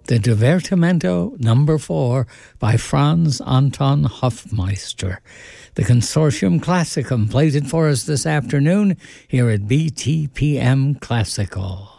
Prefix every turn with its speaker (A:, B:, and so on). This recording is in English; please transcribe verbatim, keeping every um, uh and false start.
A: the Divertimento number four by Franz Anton Hofmeister. The Consortium Classicum played it for us this afternoon here at B T P M Classical.